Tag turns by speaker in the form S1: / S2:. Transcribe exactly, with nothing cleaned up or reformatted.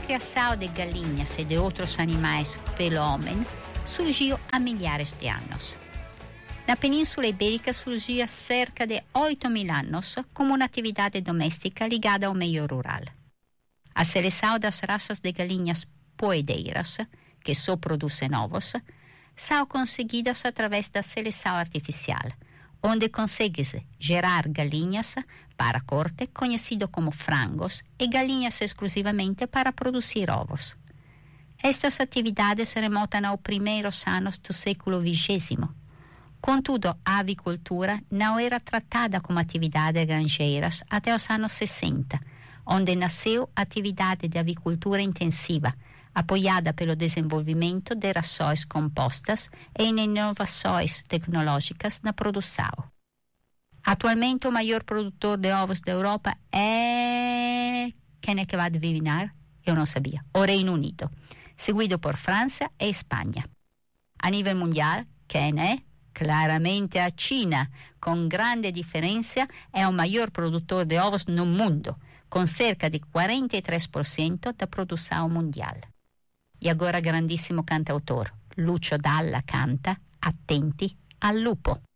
S1: criação de galinhas e de outros animais pelo homem surgiu há milhares de anos. Na Península Ibérica surgiu há cerca de oito mil anos como uma atividade doméstica ligada ao meio rural. A seleção das raças de galinhas poedeiras, que só produzem ovos, são conseguidas através da seleção artificial, onde consegue-se gerar galinhas para a corte, conhecido como frangos, e galinhas exclusivamente para produzir ovos. Estas atividades remontam aos primeiros anos do século vigésimo. Contudo, a avicultura não era tratada como atividade granjeira até os anos sessenta, onde nasceu a atividade de avicultura intensiva, apoiada pelo desenvolvimento de rações compostas e em inovações tecnológicas na produção. Atualmente, o maior produtor de ovos da Europa é... Quem é que vai adivinhar? Eu não sabia. O Reino Unido, seguido por França e Espanha. A nível mundial, quem é? Claramente a China, com grande diferença, é o maior produtor de ovos no mundo, com cerca de quarenta e três por cento da produção mundial. E agora grandissimo cantautor, Lucio Dalla canta Attenti al lupo.